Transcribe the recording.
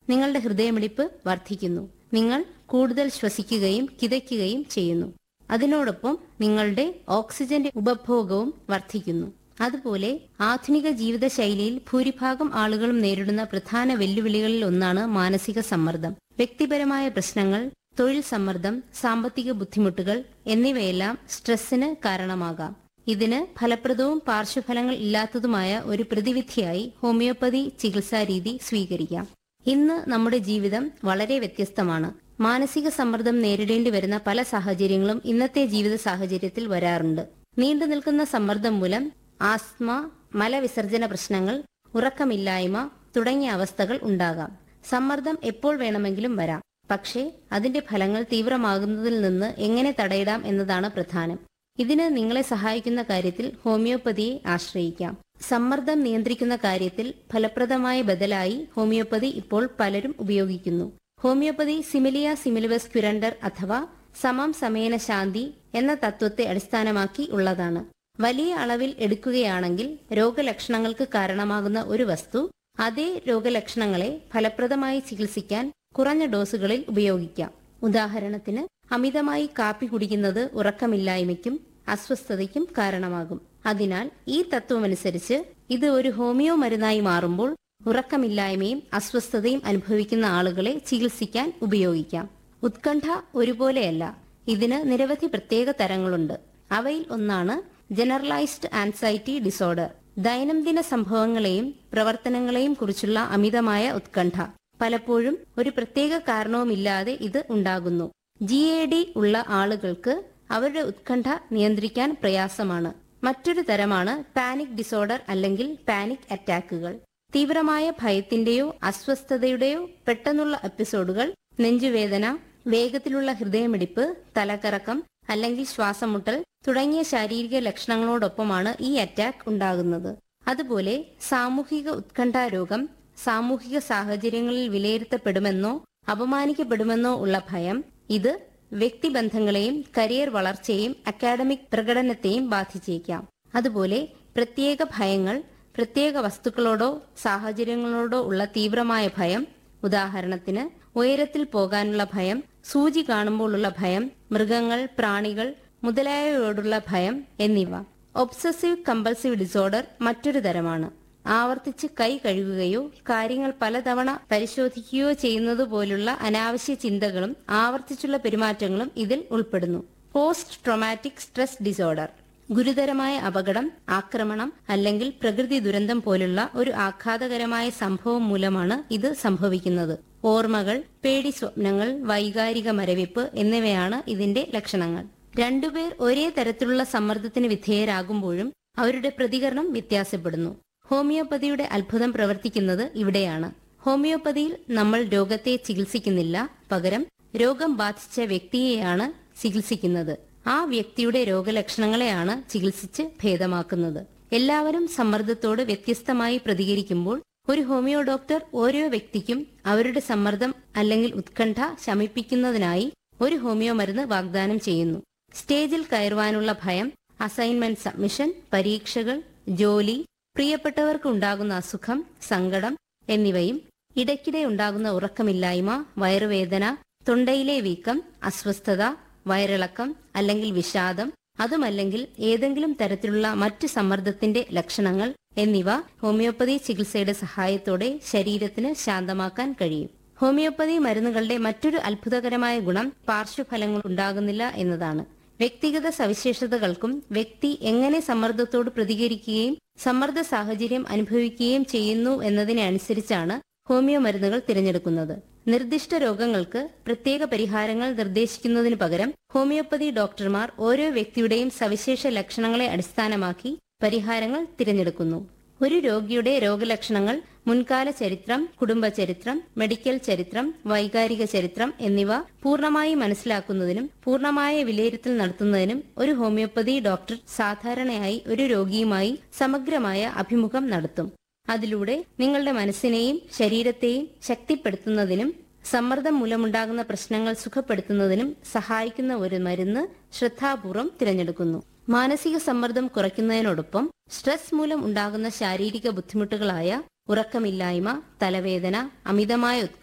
നിങ്ങളുടെ ഹൃദയമിടിപ്പ് വർദ്ധിക്കുന്നു. നിങ്ങൾ കൂടുതൽ ശ്വസിക്കുകയും കിതയ്ക്കുകയും ചെയ്യുന്നു. അതിനോടൊപ്പം നിങ്ങളുടെ ഓക്സിജന്റെ ഉപഭോഗവും വർദ്ധിക്കുന്നു. അതുപോലെ ആധുനിക ജീവിതശൈലിയിൽ ഭൂരിഭാഗം ആളുകളും നേരിടുന്ന പ്രധാന വെല്ലുവിളികളിൽ ഒന്നാണ് മാനസിക സമ്മർദ്ദം. വ്യക്തിപരമായ പ്രശ്നങ്ങൾ, തൊഴിൽ സമ്മർദ്ദം, സാമ്പത്തിക ബുദ്ധിമുട്ടുകൾ എന്നിവയെല്ലാം സ്ട്രെസ്സിന് കാരണമാകാം. ഇതിന് ഫലപ്രദവും പാർശ്വഫലങ്ങൾ ഇല്ലാത്തതുമായ ഒരു പ്രതിവിധിയായി ഹോമിയോപ്പതി ചികിത്സാരീതി സ്വീകരിക്കാം. ഇന്ന് നമ്മുടെ ജീവിതം വളരെ വ്യത്യസ്തമാണ്. മാനസിക സമ്മർദ്ദം നേരിടേണ്ടി വരുന്ന പല സാഹചര്യങ്ങളും ഇന്നത്തെ ജീവിത സാഹചര്യത്തിൽ വരാറുണ്ട്. നീണ്ടു നിൽക്കുന്ന സമ്മർദ്ദം മൂലം ആസ്മ, മലവിസർജന പ്രശ്നങ്ങൾ, ഉറക്കമില്ലായ്മ തുടങ്ങിയ അവസ്ഥകൾ ഉണ്ടാകാം. സമ്മർദ്ദം എപ്പോൾ വേണമെങ്കിലും വരാം. പക്ഷേ അതിന്റെ ഫലങ്ങൾ തീവ്രമാകുന്നതിൽ നിന്ന് എങ്ങനെ തടയിടാം എന്നതാണ് പ്രധാനം. ഇതിന് നിങ്ങളെ സഹായിക്കുന്ന കാര്യത്തിൽ ഹോമിയോപ്പതിയെ ആശ്രയിക്കാം. സമ്മർദ്ദം നിയന്ത്രിക്കുന്ന കാര്യത്തിൽ ഫലപ്രദമായ ബദലായി ഹോമിയോപ്പതി ഇപ്പോൾ പലരും ഉപയോഗിക്കുന്നു. ഹോമിയോപ്പതി സിമിലിയ സിമിലിവസ് ക്യുരണ്ടർ അഥവാ സമം സമേന ശാന്തി എന്ന തത്വത്തെ അടിസ്ഥാനമാക്കി ഉള്ളതാണ്. വലിയ അളവിൽ എടുക്കുകയാണെങ്കിൽ രോഗലക്ഷണങ്ങൾക്ക് കാരണമാകുന്ന ഒരു വസ്തു അതേ രോഗലക്ഷണങ്ങളെ ഫലപ്രദമായി ചികിത്സിക്കാൻ കുറഞ്ഞ ഡോസുകളിൽ ഉപയോഗിക്കാം. ഉദാഹരണത്തിന്, അമിതമായി കാപ്പി കുടിക്കുന്നത് ഉറക്കമില്ലായ്മയ്ക്കും അസ്വസ്ഥതയ്ക്കും കാരണമാകും. അതിനാൽ ഈ തത്വമനുസരിച്ച് ഇത് ഒരു ഹോമിയോ മരുന്നായി മാറുമ്പോൾ ഉറക്കമില്ലായ്മയും അസ്വസ്ഥതയും അനുഭവിക്കുന്ന ആളുകളെ ചികിത്സിക്കാൻ ഉപയോഗിക്കാം. ഉത്കണ്ഠ ഒരുപോലെയല്ല. ഇതിന് നിരവധി പ്രത്യേക തരങ്ങളുണ്ട്. അവയിൽ ഒന്നാണ് ജനറലൈസ്ഡ് ആൻസൈറ്റി ഡിസോർഡർ. ദൈനംദിന സംഭവങ്ങളെയും പ്രവർത്തനങ്ങളെയും കുറിച്ചുള്ള അമിതമായ ഉത്കണ്ഠ. പലപ്പോഴും ഒരു പ്രത്യേക കാരണവുമില്ലാതെ ഇത് ഉണ്ടാകുന്നു. GAD ഉള്ള ആളുകൾക്ക് അവരുടെ ഉത്കണ്ഠ നിയന്ത്രിക്കാൻ പ്രയാസമാണ്. മറ്റൊരു തരമാണ് പാനിക് ഡിസോർഡർ അല്ലെങ്കിൽ പാനിക് അറ്റാക്കുകൾ. തീവ്രമായ ഭയത്തിന്റെയോ അസ്വസ്ഥതയുടെയോ പെട്ടെന്നുള്ള എപ്പിസോഡുകൾ, നെഞ്ചുവേദന, വേഗത്തിലുള്ള ഹൃദയമിടിപ്പ്, തലകറക്കം അല്ലെങ്കിൽ ശ്വാസമുട്ടൽ തുടങ്ങിയ ശാരീരിക ലക്ഷണങ്ങളോടൊപ്പമാണ് ഈ അറ്റാക്ക് ഉണ്ടാകുന്നത്. അതുപോലെ സാമൂഹിക ഉത്കണ്ഠാ രോഗം, സാമൂഹിക സാഹചര്യങ്ങളിൽ വിലയിരുത്തപ്പെടുമെന്നോ അപമാനിക്കപ്പെടുമെന്നോ ഉള്ള ഭയം. ഇത് വ്യക്തിബന്ധങ്ങളെയും കരിയർ വളർച്ചയെയും അക്കാഡമിക് പ്രകടനത്തെയും ബാധിച്ചേക്കാം. അതുപോലെ പ്രത്യേക ഭയങ്ങൾ, പ്രത്യേക വസ്തുക്കളോടോ സാഹചര്യങ്ങളോടോ ഉള്ള തീവ്രമായ ഭയം, ഉദാഹരണത്തിന് ഉയരത്തിൽ പോകാനുള്ള ഭയം, സൂചി കാണുമ്പോഴുള്ള ഭയം, മൃഗങ്ങൾ, പ്രാണികൾ മുതലായവയോടുള്ള ഭയം എന്നിവ. ഒബ്സസീവ് കമ്പൾസീവ് ഡിസോർഡർ മറ്റൊരു തരമാണ്. ആവർത്തിച്ച് കൈ കഴുകുകയോ കാര്യങ്ങൾ പലതവണ പരിശോധിക്കുകയോ ചെയ്യുന്നത് പോലുള്ള അനാവശ്യ ചിന്തകളും ആവർത്തിച്ചുള്ള പെരുമാറ്റങ്ങളും ഇതിൽ ഉൾപ്പെടുന്നു. Post traumatic stress disorder. ഗുരുതരമായ അപകടം, ആക്രമണം അല്ലെങ്കിൽ പ്രകൃതി ദുരന്തം പോലുള്ള ഒരു ആഘാതകരമായ സംഭവം മൂലമാണ് ഇത് സംഭവിക്കുന്നത്. ഓർമ്മകൾ, പേടി സ്വപ്നങ്ങൾ, വൈകാരിക മരവിപ്പ് എന്നിവയാണ് ഇതിന്റെ ലക്ഷണങ്ങൾ. രണ്ടുപേർ ഒരേ തരത്തിലുള്ള സമ്മർദ്ദത്തിന് വിധേയരാകുമ്പോഴും അവരുടെ പ്രതികരണം വ്യത്യാസപ്പെടുന്നു. ഹോമിയോപ്പതിയുടെ അത്ഭുതം പ്രവർത്തിക്കുന്നത് ഇവിടെയാണ്. ഹോമിയോപ്പതിയിൽ നമ്മൾ രോഗത്തെ ചികിത്സിക്കുന്നില്ല, പകരം രോഗം ബാധിച്ച വ്യക്തിയെയാണ് ചികിത്സിക്കുന്നത്. ആ വ്യക്തിയുടെ രോഗലക്ഷണങ്ങളെയാണ് ചികിത്സിച്ച് ഭേദമാക്കുന്നത്. എല്ലാവരും സമ്മർദ്ദത്തോട് വ്യത്യസ്തമായി പ്രതികരിക്കുമ്പോൾ ഒരു ഹോമിയോ ഡോക്ടർ ഓരോ വ്യക്തിക്കും അവരുടെ സമ്മർദ്ദം അല്ലെങ്കിൽ ഉത്കണ്ഠ ശമിപ്പിക്കുന്നതിനായി ഒരു ഹോമിയോ മരുന്ന് വാഗ്ദാനം ചെയ്യുന്നു. സ്റ്റേജിൽ കയറുവാനുള്ള ഭയം, അസൈൻമെന്റ് സബ്മിഷൻ, പരീക്ഷകൾ, ജോലി, പ്രിയപ്പെട്ടവർക്ക് ഉണ്ടാകുന്ന അസുഖം, സങ്കടം എന്നിവയും ഇടയ്ക്കിടെ ഉണ്ടാകുന്ന ഉറക്കമില്ലായ്മ, വയറുവേദന, തൊണ്ടയിലെ വീക്കം, അസ്വസ്ഥത, വയറിളക്കം അല്ലെങ്കിൽ വിഷാദം, അതുമല്ലെങ്കിൽ ഏതെങ്കിലും തരത്തിലുള്ള മറ്റ് സമ്മർദ്ദത്തിന്റെ ലക്ഷണങ്ങൾ എന്നിവ ഹോമിയോപ്പതി ചികിത്സയുടെ സഹായത്തോടെ ശരീരത്തിന് ശാന്തമാക്കാൻ കഴിയും. ഹോമിയോപ്പതി മരുന്നുകളുടെ മറ്റൊരു അത്ഭുതകരമായ ഗുണം പാർശ്വഫലങ്ങൾ ഉണ്ടാകുന്നില്ല എന്നതാണ്. വ്യക്തിഗത സവിശേഷതകൾക്കും വ്യക്തി എങ്ങനെ സമ്മർദ്ദത്തോട് പ്രതികരിക്കുകയും സമ്മർദ്ദ സാഹചര്യം അനുഭവിക്കുകയും ചെയ്യുന്നു എന്നതിനെ അനുസരിച്ചാണ് ഹോമിയോ മരുന്നുകൾ തിരഞ്ഞെടുക്കുന്നത്. നിർദ്ദിഷ്ട രോഗങ്ങൾക്ക് പ്രത്യേക പരിഹാരങ്ങൾ നിർദ്ദേശിക്കുന്നതിനു പകരം ഹോമിയോപ്പതി ഡോക്ടർമാർ ഓരോ വ്യക്തിയുടെയും സവിശേഷ ലക്ഷണങ്ങളെ അടിസ്ഥാനമാക്കി പരിഹാരങ്ങൾ തിരഞ്ഞെടുക്കുന്നു. ഒരു രോഗിയുടെ രോഗലക്ഷണങ്ങൾ, മുൻകാല ചരിത്രം, കുടുംബ ചരിത്രം, മെഡിക്കൽ ചരിത്രം, വൈകാരിക ചരിത്രം എന്നിവ പൂർണ്ണമായി മനസ്സിലാക്കുന്നതിനും പൂർണ്ണമായ വിലയിരുത്തൽ നടത്തുന്നതിനും ഒരു ഹോമിയോപ്പതി ഡോക്ടർ സാധാരണയായി ഒരു രോഗിയുമായി സമഗ്രമായ അഭിമുഖം നടത്തും. അതിലൂടെ നിങ്ങളുടെ മനസ്സിനെയും ശരീരത്തെയും ശക്തിപ്പെടുത്തുന്നതിനും സമ്മർദ്ദം മൂലമുണ്ടാകുന്ന പ്രശ്നങ്ങൾ സുഖപ്പെടുത്തുന്നതിനും സഹായിക്കുന്ന ഒരു മരുന്ന് ശ്രദ്ധാപൂർവം തിരഞ്ഞെടുക്കുന്നു. മാനസിക സമ്മർദ്ദം കുറയ്ക്കുന്നതിനോടൊപ്പം സ്ട്രെസ് മൂലം ഉണ്ടാകുന്ന ശാരീരിക ബുദ്ധിമുട്ടുകളായ ഉറക്കമില്ലായ്മ, തലവേദന, അമിതമായ